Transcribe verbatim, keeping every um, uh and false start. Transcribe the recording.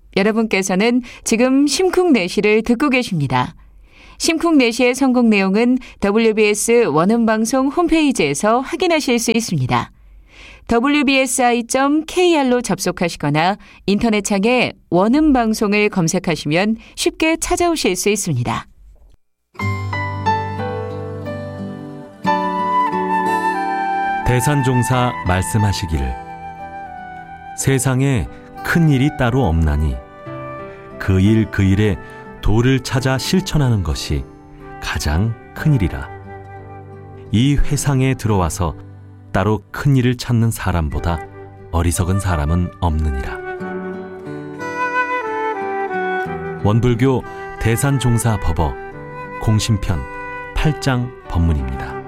여러분께서는 지금 심쿵내시를 듣고 계십니다. 심쿵내시의 선곡 내용은 더블유비에스 원음방송 홈페이지에서 확인하실 수 있습니다. 더블유비에스아이 닷 케이알로 접속하시거나 인터넷창에 원음방송을 검색하시면 쉽게 찾아오실 수 있습니다. 대산종사 말씀하시기를 세상에 큰 일이 따로 없나니 그 일 그 일에 도를 찾아 실천하는 것이 가장 큰 일이라. 이 회상에 들어와서 따로 큰 일을 찾는 사람보다 어리석은 사람은 없느니라. 원불교 대산종사 법어 공심편 팔 장 법문입니다.